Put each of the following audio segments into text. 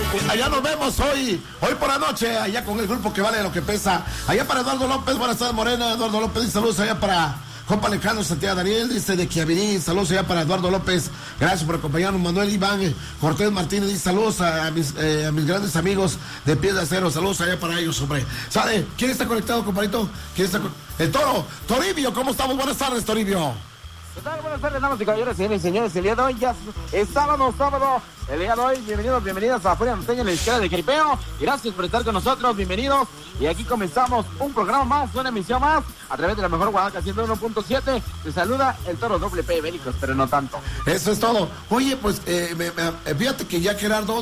Allá nos vemos hoy por la noche, allá con el grupo que vale lo que pesa. Allá para Eduardo López, buenas tardes, Morena. Eduardo López, y saludos allá para compa Alejandro Santiago Daniel, dice de Chiavirí, saludos allá para Eduardo López, gracias por acompañarnos. Manuel Iván Cortés Martínez dice saludos a mis grandes amigos de Pies de Acero, saludos allá para ellos, hombre. ¿Sale? ¿Quién está conectado, compadrito? El Toro, Toribio, ¿cómo estamos? Buenas tardes, Toribio. ¿Qué tal? Buenas tardes, damas y caballeros, señores y señores. El día de hoy ya es sábado. El día de hoy, bienvenidos a Feria Norteña en la izquierda de Jaripeo. Gracias por estar con nosotros, bienvenidos. Y aquí comenzamos un programa más, una emisión más, a través de la mejor Oaxaca 101.7. Te saluda el Toro WP Bélicos, pero no tanto. Eso es todo. Oye, pues, fíjate que ya Gerardo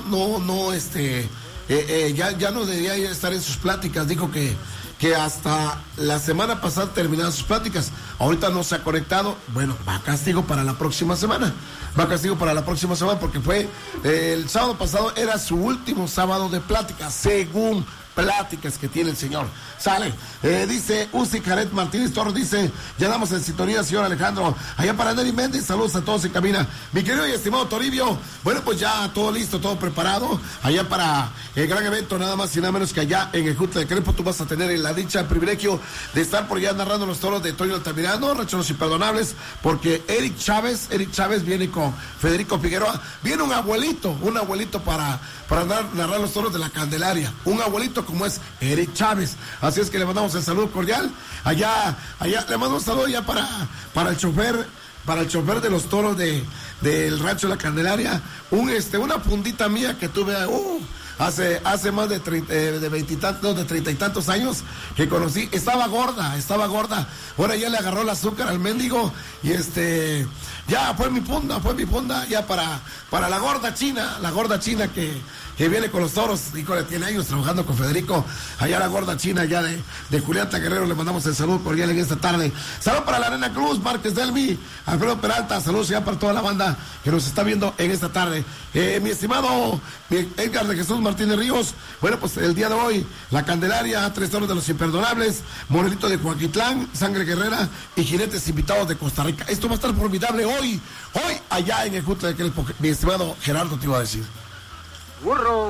ya no debería estar en sus pláticas. Dijo que hasta la semana pasada terminaron sus pláticas. Ahorita no se ha conectado. Bueno, va a castigo para la próxima semana. Porque fue el sábado pasado, era su último sábado de pláticas, según pláticas que tiene el señor. Sale, dice Uzi Caret Martínez Torres, dice, ya damos en sintonía, señor Alejandro. Allá para Nelly Méndez, saludos a todos en cabina. Mi querido y estimado Toribio, bueno, pues ya todo listo, todo preparado. Allá para el gran evento, nada más y nada menos que allá en el Jutla de Crespo, tú vas a tener la dicha, el privilegio de estar por allá narrando los toros de Toño Altamirano, Ranchos Imperdonables, porque Eric Chávez viene con Federico Figueroa, viene un abuelito para narrar los toros de la Candelaria, un abuelito como es Eric Chávez. Así es que le mandamos el saludo cordial. Allá le mando un saludo ya para el chofer de los toros del Rancho de la Candelaria. Una fundita mía que tuve hace más de 30 y tantos años que conocí. Estaba gorda. Ahora ya le agarró el azúcar al mendigo y ya fue mi funda ya para la gorda china que viene con los toros. Híjole, tiene años trabajando con Federico. Allá la gorda china ya de Julieta Guerrero, le mandamos el saludo cordial en esta tarde. Salud para la Arena Cruz, Márquez Delmi, Alfredo Peralta, saludos ya para toda la banda que nos está viendo en esta tarde. Mi estimado Edgar de Jesús Martínez Ríos, bueno, pues el día de hoy, la Candelaria, 3 toros de los imperdonables, Morelito de Coaquitlán, Sangre Guerrera y jinetes invitados de Costa Rica. Esto va a estar formidable hoy allá en el Jutla de Crespo. Mi estimado Gerardo te iba a decir. Burro.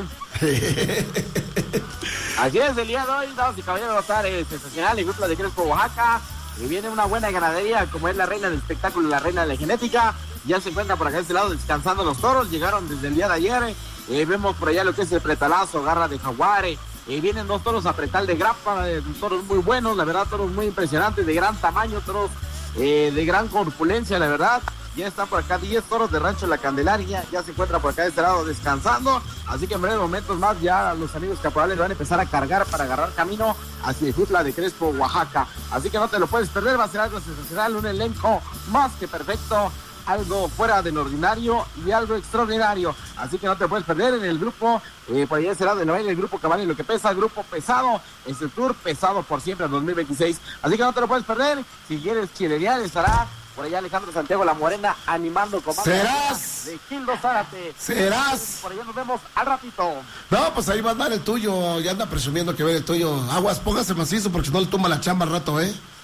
Así es, el día de hoy, damas y caballeros, va a estar sensacional el Jutla de Crespo, Oaxaca. Y viene una buena ganadería, como es la reina del espectáculo, la reina de la genética. Ya se encuentra por acá de este lado descansando los toros. Llegaron desde el día de ayer. Vemos por allá lo que es el pretalazo, garra de jaguar. Vienen 2 toros a pretal de grapa, toros muy buenos, la verdad, toros muy impresionantes, de gran tamaño, toros de gran corpulencia, la verdad. Ya están por acá 10 toros de Rancho La Candelaria, ya se encuentra por acá de este lado descansando, así que en breves momentos más ya los amigos caporales van a empezar a cargar para agarrar camino hacia el Jutla de Crespo, Oaxaca. Así que no te lo puedes perder, va a ser algo sensacional, un elenco más que perfecto, algo fuera del ordinario y algo extraordinario. Así que no te puedes perder en el grupo, por allá será de Noel, el grupo que vale lo que pesa, el grupo pesado, es el tour pesado por siempre en 2026. Así que no te lo puedes perder, si quieres chilerear estará por allá Alejandro Santiago La Morena animando con ¿Serás? De Gildo Zárate. ¿Serás? Por allá nos vemos al ratito. No, pues ahí va a dar el tuyo, ya anda presumiendo que ve el tuyo. Aguas, póngase macizo porque si no le toma la chamba al rato,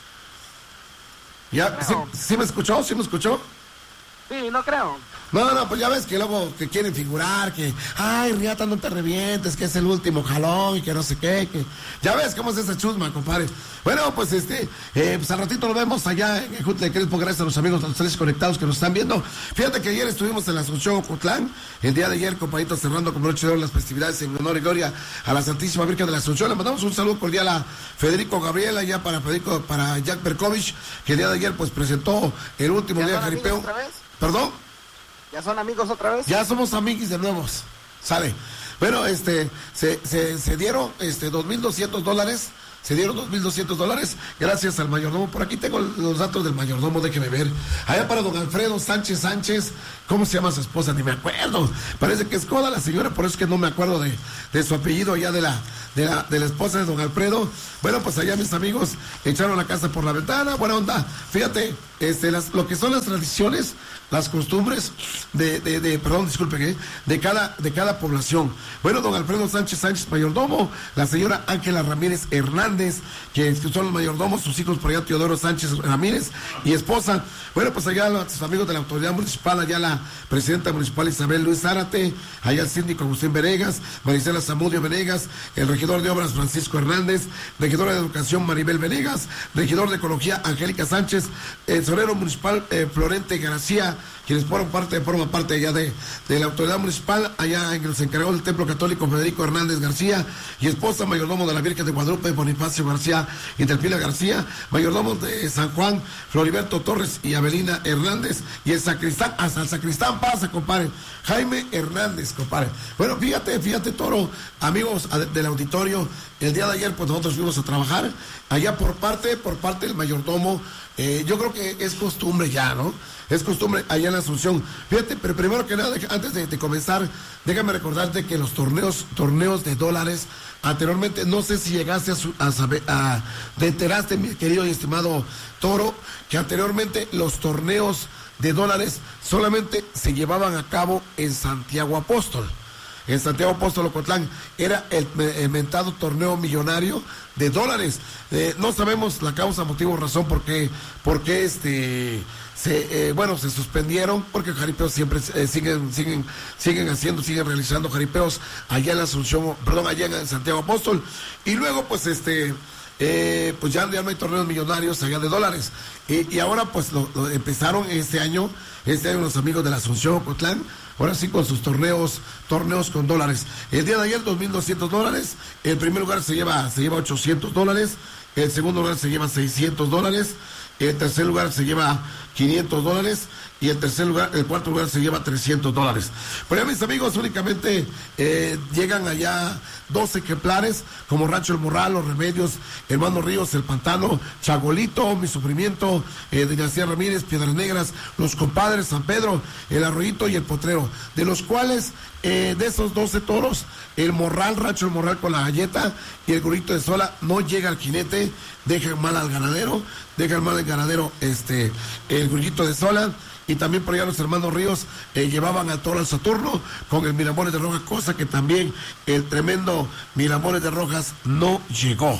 ¿Ya? Bueno. ¿Sí me escuchó? ¿Sí me escuchó? Sí, no creo. No, pues ya ves que luego que quieren figurar, que, ay, Riata, no te revientes, que es el último jalón y que no sé qué, que ya ves cómo es esa chusma, compadre. Bueno, pues pues al ratito nos vemos allá en el Jutla de Crespo, gracias a los amigos, a los 3 conectados que nos están viendo. Fíjate que ayer estuvimos en la Asunción Ocotlán, el día de ayer, compadrito, cerrando con broche de oro las festividades en honor y gloria a la Santísima Virgen de la Asunción. Le mandamos un saludo cordial a Federico Gabriela, ya para Jack Berkovich, que el día de ayer pues presentó el último día de jaripeo. ¿Perdón? ¿Ya son amigos otra vez? Ya somos amiguis de nuevos. Sale. Bueno, se dieron $2,200. Se dieron $2,200 gracias al mayordomo. Por aquí tengo los datos del mayordomo, déjeme ver. Allá para don Alfredo Sánchez, ¿cómo se llama su esposa? Ni me acuerdo. Parece que es Coda la señora, por eso es que no me acuerdo de su apellido allá de la esposa de don Alfredo. Bueno, pues allá mis amigos echaron la casa por la ventana, buena onda. Fíjate, lo que son las tradiciones las costumbres de cada población. Bueno, don Alfredo Sánchez, mayordomo, la señora Ángela Ramírez Hernández, que son los mayordomos, sus hijos por allá, Teodoro Sánchez Ramírez y esposa. Bueno, pues allá los amigos de la autoridad municipal, allá la presidenta municipal Isabel Luis Zárate, allá el síndico Agustín Venegas, Marisela Zamudio Venegas, el regidor de obras Francisco Hernández, regidora de educación Maribel Venegas, regidor de ecología Angélica Sánchez, el tesorero municipal Florente García, quienes forman parte allá de la autoridad municipal, allá en el encargado del Templo Católico Federico Hernández García, y esposa, mayordomo de la Virgen de Guadalupe, Bonifacio García y Delfina García, mayordomo de San Juan, Floriberto Torres y Avelina Hernández, y el sacristán, hasta el sacristán pasa, compadre, Jaime Hernández, compadre. Bueno, fíjate, Toro, amigos del auditorio, el día de ayer, pues nosotros fuimos a trabajar, allá por parte del mayordomo, yo creo que es costumbre ya, ¿no? Es costumbre allá en la Asunción. Fíjate, pero primero que nada, antes de comenzar, déjame recordarte que los torneos de dólares, anteriormente, no sé si llegaste te enteraste, mi querido y estimado Toro, que anteriormente los torneos de dólares solamente se llevaban a cabo en Santiago Apóstol. En Santiago Apóstol Ocotlán era el mentado torneo millonario de dólares. No sabemos la causa, motivo, razón por qué se suspendieron, porque jaripeos siempre siguen realizando jaripeos allá en la Asunción, allá en Santiago Apóstol, y luego pues pues ya no hay torneos millonarios allá de dólares, y ahora pues lo empezaron este año los amigos de la Asunción Ocotlán, ahora sí con sus torneos con dólares. El día de ayer, $2,200, el primer lugar se lleva $800, el segundo lugar se lleva $600, el tercer lugar se lleva $500 y el cuarto lugar se lleva $300. Pero ya, mis amigos, únicamente llegan allá 12 ejemplares, como Rancho El Morral, Los Remedios, Hermano Ríos, El Pantano, Chagolito, Mi Sufrimiento, Dinastía Ramírez, Piedras Negras, Los Compadres, San Pedro, El Arroyito y El Potrero, de los cuales, de esos 12 toros, el Morral, Rancho El Morral con la galleta y el Gurito de Sola no llega al jinete, dejan mal al ganadero, el Gurito de Sola. Y también por allá los hermanos Ríos llevaban al toro al Saturno con el Miramores de Rojas, cosa que también el tremendo Miramores de Rojas no llegó,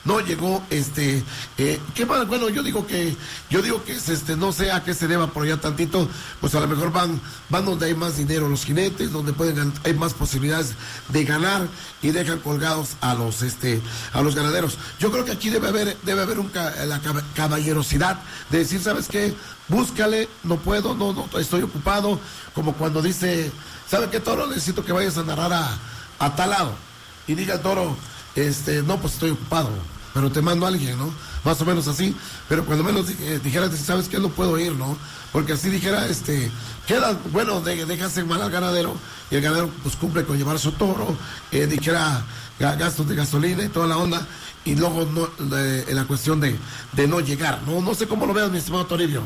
¿qué más? Bueno, yo digo que es no sé a qué se deba por allá tantito, pues a lo mejor van donde hay más dinero los jinetes, donde hay más posibilidades de ganar y dejan colgados a los ganaderos. Yo creo que aquí debe haber la caballerosidad de decir, ¿sabes qué? Búscale, no puedo, no estoy ocupado, como cuando dice, ¿sabe qué, toro? Necesito que vayas a narrar a tal lado, y diga el toro, no, pues estoy ocupado, pero te mando a alguien, ¿no? Más o menos así, pero cuando menos dijera, ¿sabes qué? No puedo ir, ¿no? Porque así dijera, queda, bueno, déjase mal al ganadero, y el ganadero pues cumple con llevar su toro, dijera gastos de gasolina y toda la onda, y luego la cuestión de no llegar, no sé cómo lo veas, mi estimado Toribio.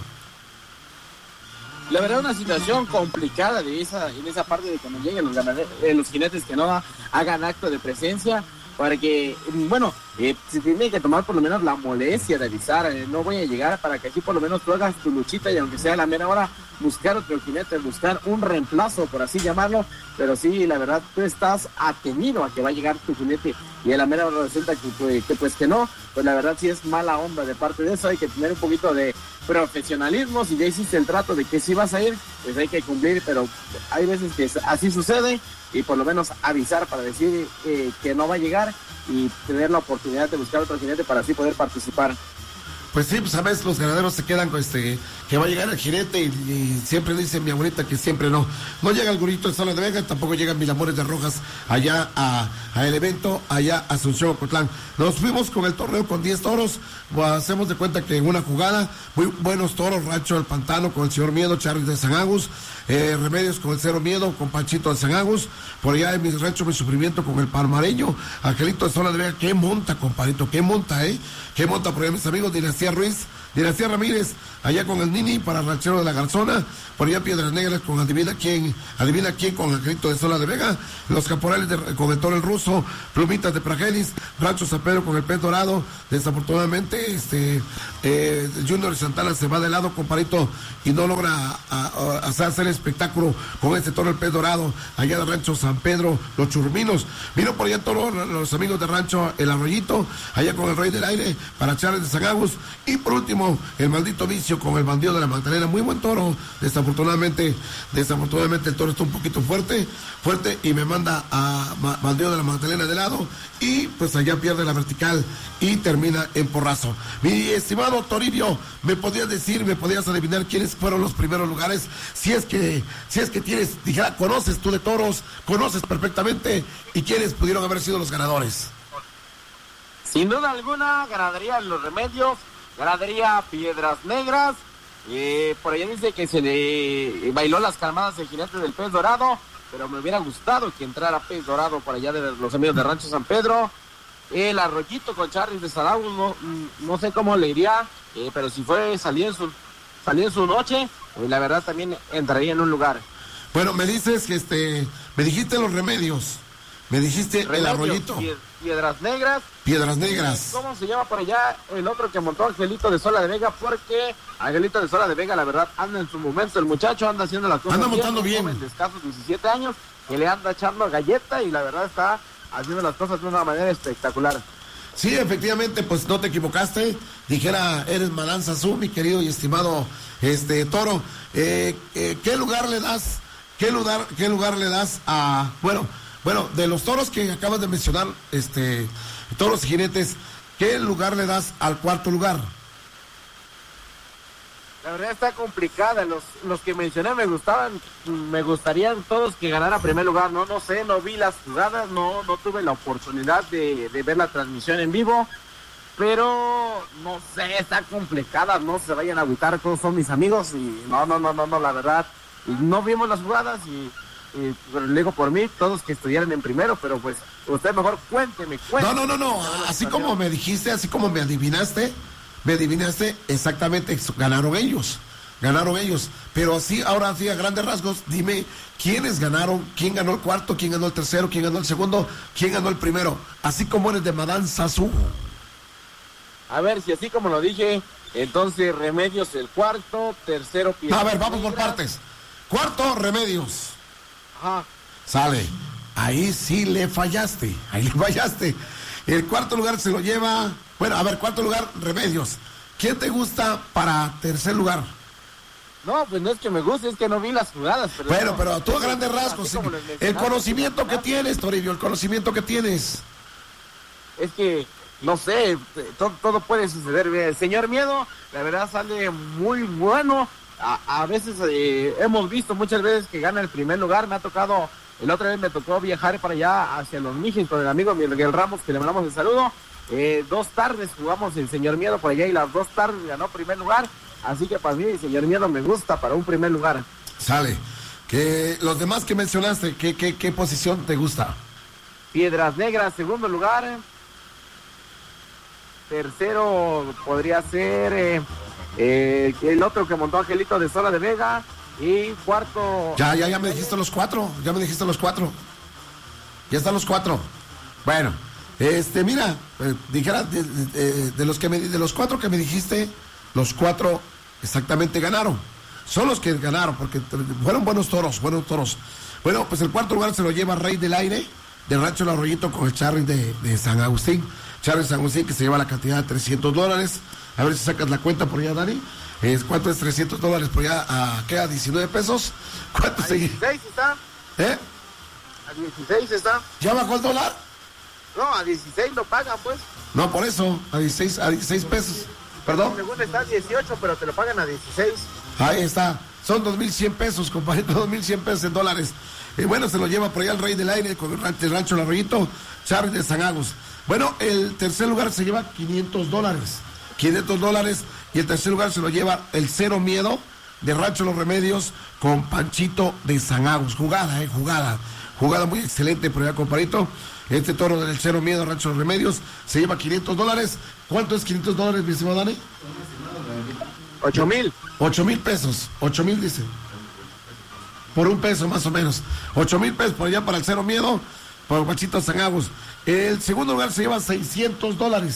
La verdad, una situación complicada en esa parte de cuando lleguen los jinetes que no hagan acto de presencia, para que, bueno, se tiene que tomar por lo menos la molestia de avisar, no voy a llegar, para que así por lo menos tú hagas tu luchita y aunque sea a la mera hora, buscar otro jinete, buscar un reemplazo, por así llamarlo, pero sí, la verdad, tú estás atenido a que va a llegar tu jinete y a la mera hora resulta que no, pues la verdad sí es mala onda de parte de eso, hay que tener un poquito de profesionalismo. Si ya hiciste el trato de que sí vas a ir, pues hay que cumplir, pero hay veces que así sucede, y por lo menos avisar para decir que no va a llegar y tener la oportunidad de buscar otro jinete para así poder participar. Pues sí, pues a veces los ganaderos se quedan con que va a llegar el jinete y siempre dice mi abuelita que siempre no llega el Gurito de Sola de Vega, tampoco llegan Miramores de Rojas allá a el evento, allá a Asunción Ocotlán. Nos fuimos con el torneo con 10 toros, hacemos de cuenta que en una jugada, muy buenos toros, Rancho El Pantano con el Señor Miedo, Charly de San Agus, Remedios con el Cero Miedo, con Panchito de San Agus, por allá en mi rancho Mi Sufrimiento con el Palmareño, Angelito de Sola de Vega, qué monta, compadrito, qué monta por allá mis amigos, Dinastía Ruiz, Dinastía Ramírez, allá con el Nini para Ranchero de la Garzona, por allá Piedras Negras con Adivina quién con Angelito de Sola de Vega, Los Caporales con el Toro el Ruso, Plumitas de Pragelis, Rancho San Pedro con el Pez Dorado. Desafortunadamente, Junior Santana se va de lado, comparito, y no logra hacer el espectáculo con este Toro el Pez Dorado, allá de Rancho San Pedro, Los Churminos. Vino por allá todos los amigos de Rancho El Arroyito, allá con el Rey del Aire, para Charles de San Agus, y por último, el Maldito Vicio con el Bandido de la Magdalena. Muy buen toro. Desafortunadamente el toro está un poquito fuerte, y me manda a Bandido de la Magdalena de lado, y pues allá pierde la vertical y termina en porrazo. Mi estimado Toribio, ¿me podías adivinar quiénes fueron los primeros lugares? Si es que tienes, dijera, conoces tú de toros, conoces perfectamente, y quiénes pudieron haber sido los ganadores. Sin duda alguna, ganadería Los Remedios, ganadería Piedras Negras. Por allá dice que se le bailó las calmadas el jinete del Pez Dorado, pero me hubiera gustado que entrara Pez Dorado por allá de los amigos de Rancho San Pedro. El Arroyito con Charly de San Agus, no sé cómo le iría, pero si salió en su noche, la verdad también entraría en un lugar. Bueno, me dices que me dijiste Los Remedios, me dijiste Remedios, el Arroyito. Piedras Negras. Piedras Negras. ¿Cómo se llama por allá el otro que montó Angelito de Sola de Vega? Porque Angelito de Sola de Vega, la verdad, anda en su momento. El muchacho anda haciendo las cosas. Anda montando bien. De escasos 17 años, que le anda echando galleta y la verdad está haciendo las cosas de una manera espectacular. Sí, efectivamente, pues no te equivocaste. Dijera, eres Malanza Azul, mi querido y estimado Toro. ¿Qué lugar le das? ¿Qué lugar le das a... Bueno, de los toros que acabas de mencionar, toros y jinetes, ¿qué lugar le das al cuarto lugar? La verdad está complicada. Los que mencioné me gustarían todos que ganara primer lugar. No sé, no vi las jugadas, no tuve la oportunidad de ver la transmisión en vivo, pero no sé, está complicada. No se vayan a agüitar, todos son mis amigos y no, la verdad, no vimos las jugadas y le digo por mí, todos que estuvieran en primero, pero pues usted mejor cuénteme. No, así como me dijiste, así como me adivinaste exactamente, ganaron ellos, pero así, ahora sí, a grandes rasgos, dime, ¿quiénes ganaron? ¿Quién ganó el cuarto? ¿Quién ganó el tercero? ¿Quién ganó el segundo? ¿Quién ganó el primero? Así como eres de Madame Sassou. A ver, si así como lo dije, entonces Remedios el cuarto, tercero Piedras. A ver, vamos por partes. Cuarto, Remedios. Ajá. Sale. Ahí sí le fallaste. El cuarto lugar se lo lleva... Bueno, a ver, cuarto lugar, Remedios. ¿Quién te gusta para tercer lugar? No, pues no es que me guste, es que no vi las jugadas. Pero tú a grandes rasgos, sí, el conocimiento que tienes, Toribio, el conocimiento que tienes. Es que, no sé, todo puede suceder. El Señor Miedo, la verdad, sale muy bueno. A veces hemos visto muchas veces que gana el primer lugar. Me ha tocado, la otra vez me tocó viajar para allá hacia Los Mijes con el amigo Miguel Ramos, que le mandamos el saludo. 2 tardes jugamos el Señor Miedo por allá y las 2 tardes ganó primer lugar. Así que para mí el Señor Miedo me gusta para un primer lugar. Sale. Que los demás que mencionaste, ¿qué posición te gusta? Piedras Negras, segundo lugar. Tercero podría ser el otro que montó Angelito de Sola de Vega. Y cuarto... Ya me dijiste los 4. Ya están los 4. Bueno, mira, dijera, de los 4 que me dijiste, los 4 exactamente ganaron. Son los que ganaron, porque fueron buenos toros. Bueno, pues el cuarto lugar se lo lleva Rey del Aire, de Rancho El Arroyito, con el Charly de San Agustín. Charly de San Agustín, que se lleva la cantidad de $300. A ver si sacas la cuenta por allá, Dani. ¿Cuánto es $300 por allá? ¿Qué? ¿A 19 pesos? ¿Cuánto a 16 está. A 16 está. ¿Ya bajó el dólar? No, a 16 lo pagan, pues. No, por eso, a 16 pesos. ¿Perdón? Según está a 18, pero te lo pagan a 16. Ahí está. Son 2,100 pesos, compadre, 2,100 pesos en dólares. Bueno, se lo lleva por allá el Rey del Aire con el Rancho El Arroyito, Charly de San Agus. Bueno, el tercer lugar se lleva $500. $500, y el tercer lugar se lo lleva el Cero Miedo de Rancho Los Remedios con Panchito de San Agus. Jugada muy excelente por allá, compadrito. Este toro del Cero Miedo, Rancho Los Remedios, se lleva $500. ¿Cuánto es $500, mi estimado Dani? 8,000. 8,000 pesos. 8,000 dice. Por $1 más o menos. 8,000 pesos por allá para el Cero Miedo, por Guachito San Agus. El segundo lugar se lleva $600.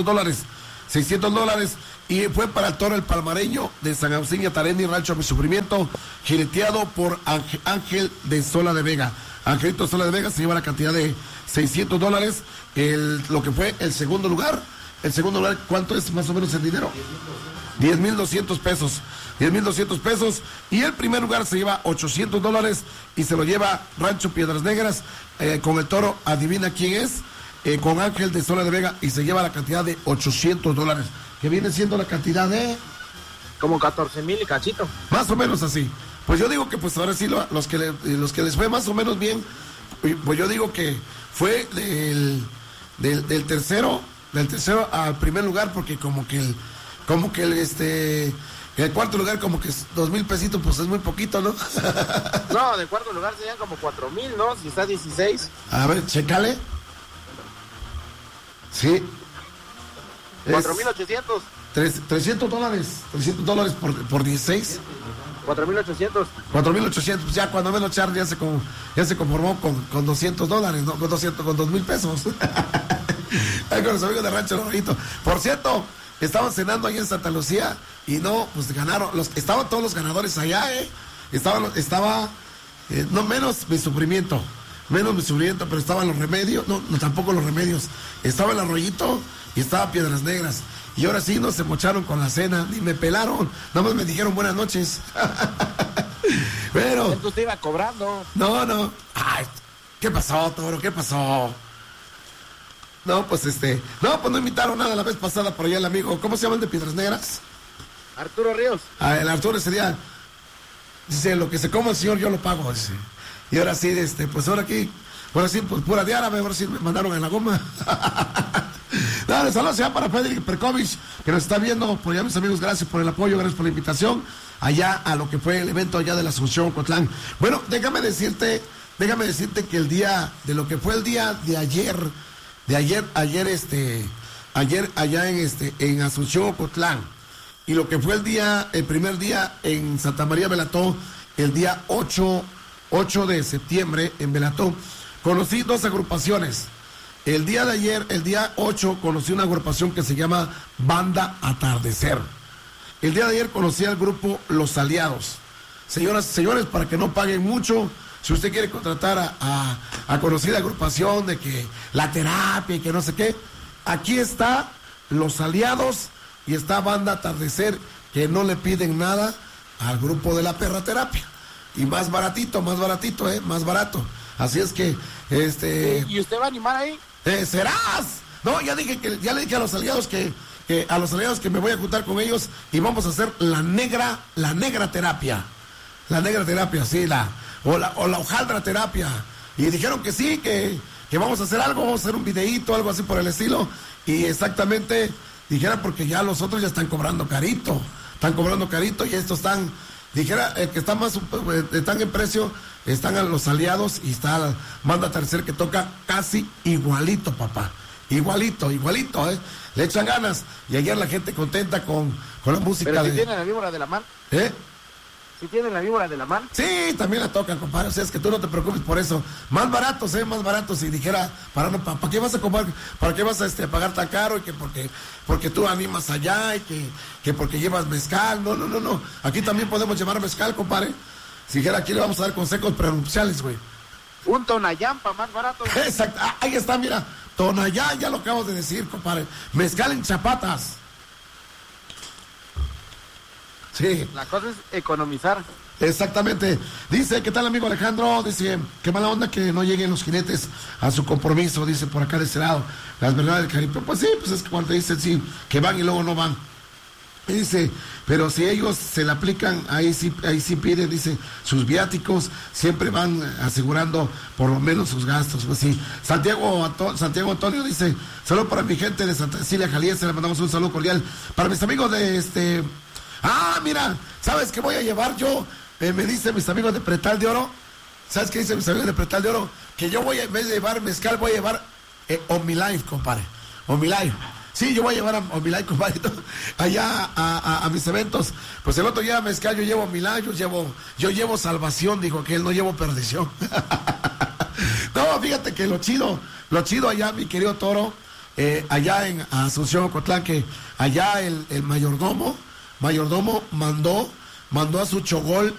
$600. Y fue para el toro El Palmareño de San Agustín y Atareni, Rancho Mi Sufrimiento, jineteado por Ángel de Sola de Vega. Angelito Sola de Vega se lleva la cantidad de $600. Lo que fue el segundo lugar. El segundo lugar, ¿cuánto es más o menos el dinero? 10,200 pesos. 10,200 pesos. Y el primer lugar se lleva $800 y se lo lleva Rancho Piedras Negras con el toro, adivina quién es, con Ángel de Sola de Vega, y se lleva la cantidad de $800, que viene siendo la cantidad de... Como 14,000 y cachito. Más o menos así. Pues yo digo que pues ahora sí los que les fue más o menos bien, pues yo digo que fue del tercero al primer lugar, porque como que el cuarto lugar como que es 2,000 pesitos, pues es muy poquito, ¿no? No, del cuarto lugar serían como 4,000, ¿no? Si está 16. A ver, chécale. Sí. 4,800. $300 por 16. 4,800. 4,800, pues ya cuando menos Charlie ya se conformó con $200, ¿no? Con 2,000 pesos. Ahí con los amigos de Rancho Rojito. Por cierto, estaban cenando ahí en Santa Lucía y no, pues ganaron, estaban todos los ganadores allá, estaba no menos mi sufrimiento, pero estaban los remedios, no, tampoco los remedios, estaba el Arroyito y estaba Piedras Negras. Y ahora sí no se mocharon con la cena, ni me pelaron, nada más me dijeron buenas noches. Pero... Entonces te iba cobrando. No. Ay, ¿qué pasó, toro? ¿Qué pasó? No, pues no invitaron nada la vez pasada por allá el amigo. ¿Cómo se llama el de Piedras Negras? Arturo Ríos. El Arturo ese día dice, lo que se coma el señor yo lo pago, dice. Y ahora sí, pues ahora sí, pues pura de árabe, ahora sí me mandaron en la goma. Dale, saludos ya para Federic Perkovich, que nos está viendo. Por allá, mis amigos, gracias por el apoyo, gracias por la invitación allá a lo que fue el evento allá de la Asunción Cotlán. Bueno, déjame decirte que el día de ayer allá en Asunción Ocotlán, y lo que fue el primer día en Santa María Belató, el día 8 de septiembre en Belató, conocí dos agrupaciones. El día de ayer, el día 8, conocí una agrupación que se llama Banda Atardecer. El día de ayer conocí al grupo Los Aliados. Señoras y señores, para que no paguen mucho, si usted quiere contratar a conocida agrupación de que la terapia y que no sé qué, aquí está Los Aliados y está Banda Atardecer, que no le piden nada al grupo de la Perra Terapia. Y más baratito, más barato. Así es que, ¿Y usted va a animar ahí? ¡Serás! No, ya le dije a Los Aliados que me voy a juntar con ellos y vamos a hacer la negra terapia. La negra terapia, sí, o la hojaldra terapia. Y dijeron que sí, que vamos a hacer algo, vamos a hacer un videíto, algo así por el estilo. Y exactamente, dijeron, porque ya los otros ya están cobrando carito. Y estos dijera, el que está están en precio, están a Los Aliados y está la Banda Tercer, que toca casi igualito, papá. Igualito, le echan ganas. Y ayer la gente contenta con la música. Pero si tienen la víbora de la mano. Si tienen la víbora de la mano. Sí, también la tocan, compadre. O sea, es que tú no te preocupes por eso. Más baratos. Si dijera, ¿para qué vas a comprar? ¿Para qué vas a pagar tan caro? Y que porque tú animas allá y que porque llevas mezcal. No. Aquí también podemos llevar mezcal, compadre. Si dijera, aquí le vamos a dar consejos prenupciales, güey. Un Tonayán para más barato. Exacto. Ahí está, mira. Tonayán, ya lo acabamos de decir, compadre. Mezcal en chapatas. Sí. La cosa es economizar. Exactamente. Dice, ¿qué tal, amigo Alejandro? Dice, qué mala onda que no lleguen los jinetes a su compromiso, dice por acá de este lado. Las verdades del Caribe. Pues sí, pues es que cuando te dicen sí, que van y luego no van. Dice, pero si ellos se la aplican, ahí sí piden, dice, sus viáticos, siempre van asegurando por lo menos sus gastos. Pues sí. Santiago Antonio dice, saludo para mi gente de Santa Cecilia, Jalisco, le mandamos un saludo cordial. Para mis amigos de mira, ¿sabes qué voy a llevar yo? Me dicen mis amigos de Pretal de Oro. ¿Sabes qué dicen mis amigos de Pretal de Oro? Que yo en vez de llevar mezcal, voy a llevar OmniLife, compadre. OmniLife. Sí, yo voy a llevar a Milán, compadre, allá a mis eventos. Pues el otro día mezcal, yo llevo Milán, yo llevo salvación, dijo que él, no llevo perdición. No, fíjate que lo chido allá, mi querido Toro, allá en Asunción, Ocotlán, que allá el mayordomo mandó a su chogol